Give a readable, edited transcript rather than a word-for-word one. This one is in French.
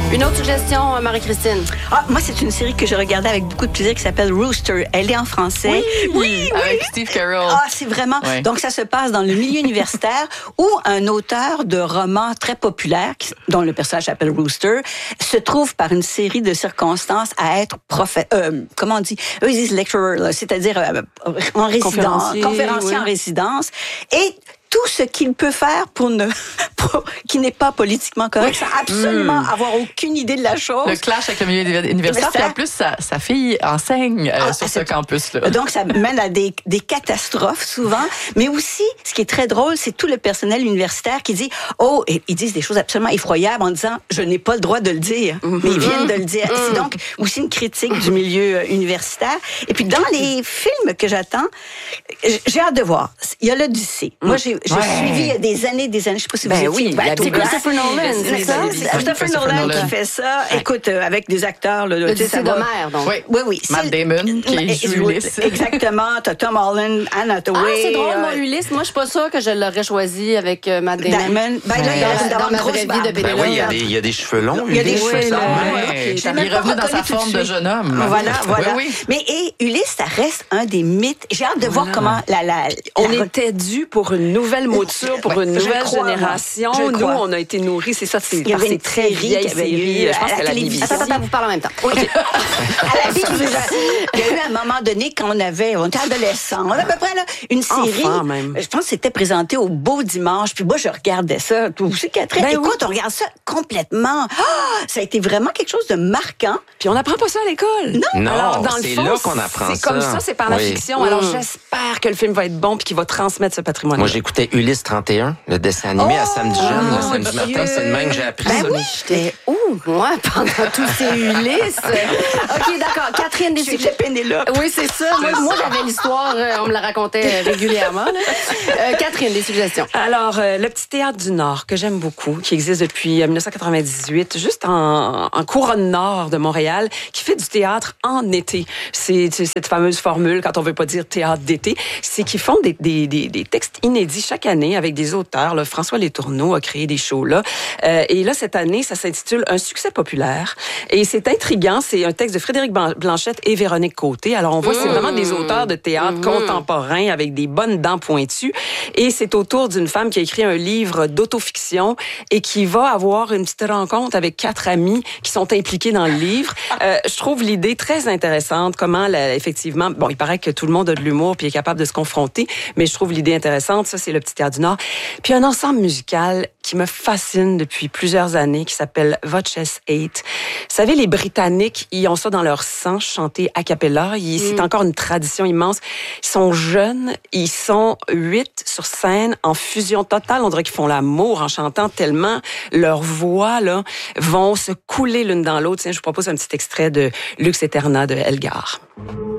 Une autre suggestion, Marie-Christine? Moi, c'est une série que je regardais avec beaucoup de plaisir qui s'appelle Rooster. Elle est en français. Oui. Avec Steve Carell. C'est vraiment... Ouais. Donc, ça se passe dans le milieu universitaire où un auteur de romans très populaire, dont le personnage s'appelle Rooster, se trouve par une série de circonstances à être comment on dit? Eux, ils disent lecturer, là, c'est-à-dire en résidence, conférencier en résidence. Et tout ce qu'il peut faire qui n'est pas politiquement correct, sans absolument avoir aucune idée de la chose. Le clash avec le milieu universitaire. Puis en plus, sa fille enseigne sur ce campus-là. Donc, ça mène à des catastrophes souvent. Mais aussi, ce qui est très drôle, c'est tout le personnel universitaire qui dit et ils disent des choses absolument effroyables en disant « je n'ai pas le droit de le dire ». Mais ils viennent de le dire. C'est donc aussi une critique du milieu universitaire. Et puis, dans les films que j'attends, j'ai hâte de voir. Il y a l'Odyssée. Moi, j'ai suivi il y a des années, je sais pas si vous étiez... C'est Christopher Nolan, c'est ça? C'est Christopher Nolan qui fait ça. Écoute, avec des acteurs... L'Odyssée d'Homère, donc. Oui. Matt Damon, qui joue Ulysse. Exactement. T'as Tom Holland, Anne Hathaway. C'est drôle, moi, Ulysse. Moi, je suis pas sûre que je l'aurais choisi avec Matt Damon. Dans ma vraie vie de Pénélope. Il y a des cheveux longs. Il y a des cheveux longs. Il est revenu dans sa forme de jeune homme. Voilà. Oui. Mais Ulysse, ça reste un des mythes. J'ai hâte de voir comment on était dû pour une nouvelle mouture, pour une nouvelle génération. Nous, on a été nourris, c'est ça, c'est par ces très vieilles séries. Je pense que la télévision. Attends, vous parlez en même temps. À la télévision. Il y a eu un moment donné quand on était adolescents. On a à peu près une série. Même. Je pense que c'était présenté au Beau Dimanche. Puis moi, je regardais ça. Toi aussi, Catherine. Écoute, on regarde ça complètement. Ça a été vraiment quelque chose de marquant. Puis on n'apprend pas ça à l'école. Non, alors, dans le c'est fond, là qu'on apprend ça. C'est comme ça, c'est par la fiction. Alors j'espère que le film va être bon puis qu'il va transmettre ce patrimoine. Moi, j'écoutais Ulysse 31, le dessin animé à samedi jeune, le samedi matin. C'est de même que j'ai appris ça. J'étais où, moi, pendant tous ces Ulysses? OK, d'accord. Catherine, des J'étais Pénélope. Oui, c'est ça. Moi, j'avais l'histoire, on me la racontait régulièrement. Catherine, des suggestions. Alors, le Petit Théâtre du Nord, que j'aime beaucoup, qui existe depuis 1998, juste en couronne nord de Montréal, qui fait du théâtre en été. C'est cette fameuse formule, quand on veut pas dire théâtre d'été, c'est qu'ils font des textes inédits chaque année avec des auteurs. Là, François Letourneau a créé des shows là. Et là, cette année, ça s'intitule Un succès populaire. Et c'est intriguant. C'est un texte de Frédéric Blanchette et Véronique Côté. Alors, on voit, c'est vraiment des auteurs de théâtre contemporains avec des bonnes dents pointues. Et c'est autour d'une femme qui a écrit un livre d'autofiction et qui va avoir une petite rencontre avec 4 amis qui sont impliqués dans le livre. Je trouve l'idée très intéressante. Comment, effectivement, il paraît que tout le monde a de l'humour puis est capable de se confronter, mais je trouve l'idée intéressante. Ça, c'est le Petit Théâtre du Nord. Puis un ensemble musical qui me fascine depuis plusieurs années, qui s'appelle Voces 8. Vous savez, les Britanniques, ils ont ça dans leur sang, chanter a cappella. C'est encore une tradition immense. Ils sont jeunes, ils sont 8 sur scène, en fusion totale. On dirait qu'ils font l'amour en chantant tellement leurs voix là vont se couler l'une dans l'autre. Tiens, je vous propose un petit extrait de Lux Eterna de Elgar.